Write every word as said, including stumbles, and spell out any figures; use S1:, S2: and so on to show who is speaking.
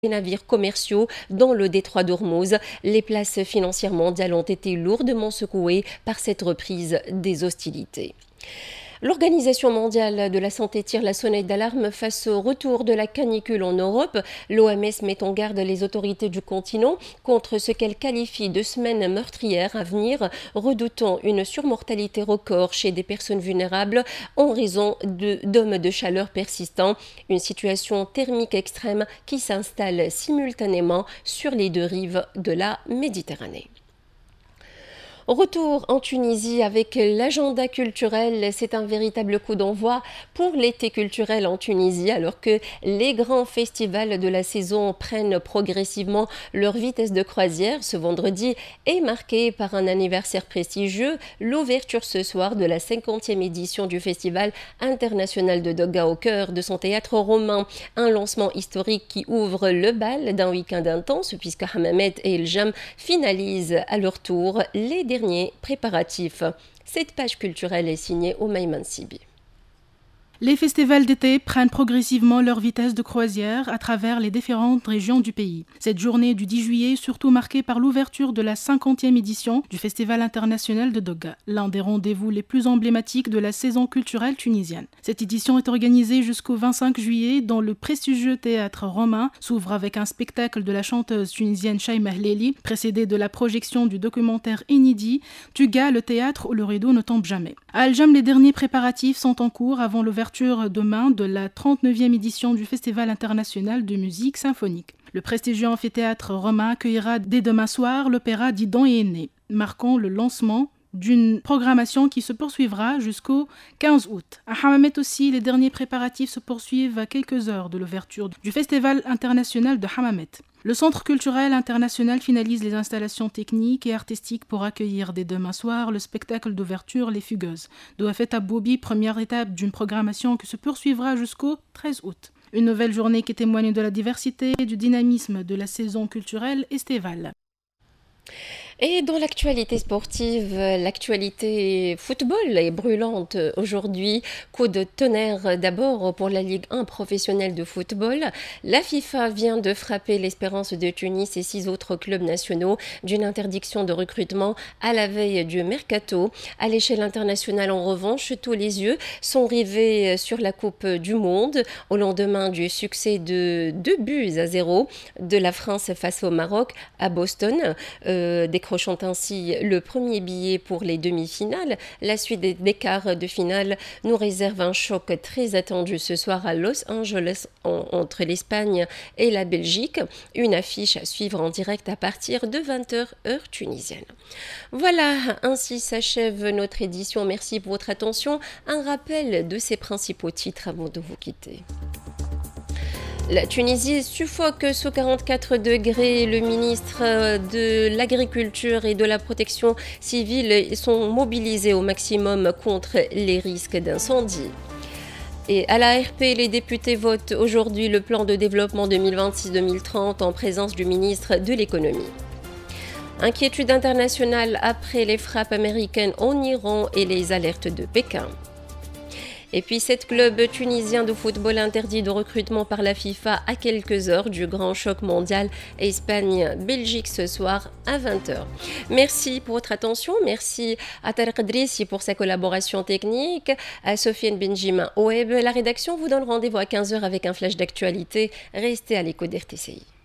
S1: les navires commerciaux dans le détroit d'Ormuz. Les places financières mondiales ont été lourdement secouées par cette reprise des hostilités. L'Organisation mondiale de la santé tire la sonnette d'alarme face au retour de la canicule en Europe. L'O M S met en garde les autorités du continent contre ce qu'elle qualifie de semaine meurtrière à venir, redoutant une surmortalité record chez des personnes vulnérables en raison de dômes de chaleur persistants, une situation thermique extrême qui s'installe simultanément sur les deux rives de la Méditerranée. Retour en Tunisie avec l'agenda culturel, c'est un véritable coup d'envoi pour l'été culturel en Tunisie alors que les grands festivals de la saison prennent progressivement leur vitesse de croisière. Ce vendredi est marqué par un anniversaire prestigieux, l'ouverture ce soir de la cinquantième édition du Festival international de Doga au cœur de son théâtre romain, un lancement historique qui ouvre le bal d'un week-end intense puisque Hammamet et El Jam finalisent à leur tour les derniers préparatifs. Cette page culturelle est signée Omaïman Sibi.
S2: Les festivals d'été prennent progressivement leur vitesse de croisière à travers les différentes régions du pays. Cette journée du dix juillet est surtout marquée par l'ouverture de la cinquantième édition du Festival international de Doga, l'un des rendez-vous les plus emblématiques de la saison culturelle tunisienne. Cette édition est organisée jusqu'au vingt-cinq juillet dans le prestigieux théâtre romain, s'ouvre avec un spectacle de la chanteuse tunisienne Shaima Hleli, précédé de la projection du documentaire inédit « Tuga, le théâtre où le rideau ne tombe jamais ». À Al Jam, les derniers préparatifs sont en cours avant l'ouverture demain de la trente-neuvième édition du Festival international de musique symphonique. Le prestigieux amphithéâtre romain accueillera dès demain soir l'opéra Didon et Aîné, marquant le lancement d'une programmation qui se poursuivra jusqu'au quinze août. À Hammamet aussi, les derniers préparatifs se poursuivent à quelques heures de l'ouverture du Festival international de Hammamet. Le Centre culturel international finalise les installations techniques et artistiques pour accueillir dès demain soir le spectacle d'ouverture Les Fugueuses. Doafet Aboubi, première étape d'une programmation qui se poursuivra jusqu'au treize août. Une nouvelle journée qui témoigne de la diversité et du dynamisme de la saison culturelle estivale.
S1: Et dans l'actualité sportive, l'actualité football est brûlante aujourd'hui. Coup de tonnerre d'abord pour la Ligue un professionnelle de football. La FIFA vient de frapper l'Espérance de Tunis et six autres clubs nationaux d'une interdiction de recrutement à la veille du mercato. À l'échelle internationale, en revanche, tous les yeux sont rivés sur la Coupe du Monde au lendemain du succès de deux buts à zéro de la France face au Maroc à Boston. Euh, des décrochant ainsi le premier billet pour les demi-finales. La suite des quarts de finale nous réserve un choc très attendu ce soir à Los Angeles en, entre l'Espagne et la Belgique. Une affiche à suivre en direct à partir de vingt heures heure tunisienne. Voilà, ainsi s'achève notre édition. Merci pour votre attention. Un rappel de ses principaux titres avant de vous quitter. La Tunisie suffoque sous quarante-quatre degrés. Le ministre de l'Agriculture et de la Protection civile sont mobilisés au maximum contre les risques d'incendie. Et à la R P, les députés votent aujourd'hui le plan de développement deux mille vingt-six deux mille trente en présence du ministre de l'Économie. Inquiétude internationale après les frappes américaines en Iran et les alertes de Pékin. Et puis, sept clubs tunisiens de football interdits de recrutement par la FIFA à quelques heures du grand choc mondial Espagne-Belgique ce soir à vingt heures. Merci pour votre attention. Merci à Tarek Drissi pour sa collaboration technique, à Sofiane Benjamin au web. La rédaction vous donne rendez-vous à quinze heures avec un flash d'actualité. Restez à l'écoute d'R T C I.